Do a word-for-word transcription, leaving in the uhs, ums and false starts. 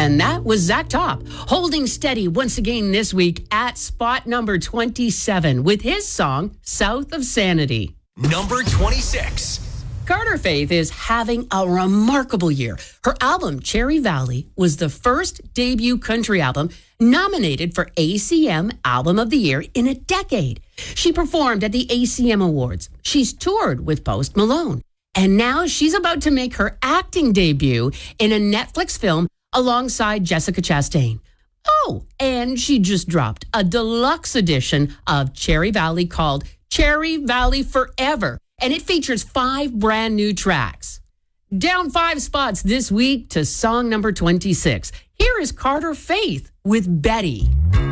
And that was Zach Top, holding steady once again this week at spot number twenty-seven with his song, South of Sanity. Number twenty-six. Carter Faith is having a remarkable year. Her album, Cherry Valley, was the first debut country album nominated for A C M Album of the Year in a decade. She performed at the A C M Awards. She's toured with Post Malone. And now she's about to make her acting debut in a Netflix film alongside Jessica Chastain. Oh, and she just dropped a deluxe edition of Cherry Valley called Cherry Valley Forever. And it features five brand new tracks. Down five spots this week to song number twenty-six. Here is Carter Faith with Betty.